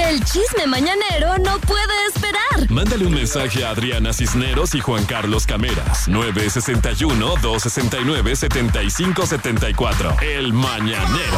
El chisme mañanero no puede esperar. Mándale un mensaje a Adriana Cisneros y Juan Carlos Cameras. 961-269-7574. El Mañanero.